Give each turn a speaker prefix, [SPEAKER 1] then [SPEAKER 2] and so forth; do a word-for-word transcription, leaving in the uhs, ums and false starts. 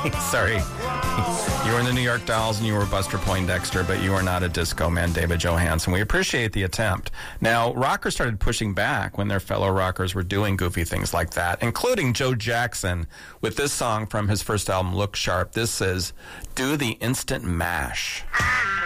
[SPEAKER 1] Sorry. You were in the New York Dolls and you were Buster Poindexter, but you are not a disco man, David Johansen. We appreciate the attempt. Now, rockers started pushing back when their fellow rockers were doing goofy things like that, including Joe Jackson with this song from his first album, Look Sharp. This is Do the Instant Mash.